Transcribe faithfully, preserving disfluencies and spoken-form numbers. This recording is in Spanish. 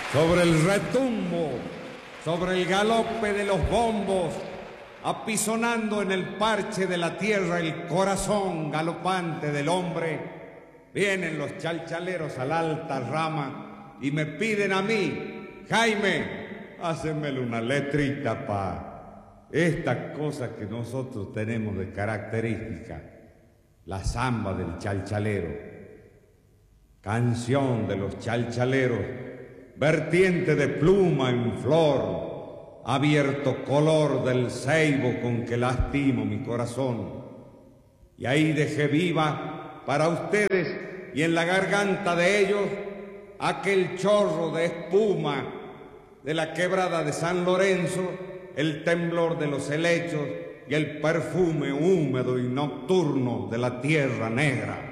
sobre el retumbo, sobre el galope de los bombos, apisonando en el parche de la tierra el corazón galopante del hombre, vienen los chalchaleros a la alta rama y me piden a mí: Jaime, hácemele una letrita pa estas cosas que nosotros tenemos de característica, la samba del chalchalero, canción de los chalchaleros, vertiente de pluma en flor, abierto color del ceibo con que lastimo mi corazón. Y ahí dejé viva para ustedes y en la garganta de ellos aquel chorro de espuma de la quebrada de San Lorenzo, el temblor de los helechos y el perfume húmedo y nocturno de la tierra negra.